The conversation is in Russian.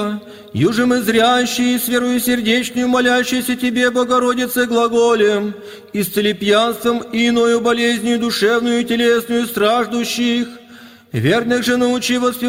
Юже мы зрящие, с верою сердечную, молящиеся Тебе, Богородице, глаголем, исцели пьянством и иною болезнью душевную и телесную страждущих, верных же научи воспевать